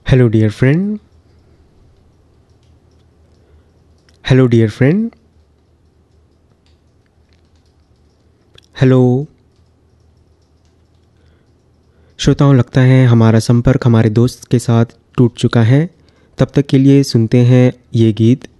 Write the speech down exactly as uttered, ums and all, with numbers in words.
Hello, dear friend. Hello, dear friend. Hello. श्रोताओं, लगता है हमारा संपर्क हमारे दोस्त के साथ टूट चुका है। तब तक के लिए सुनते हैं ये गीत।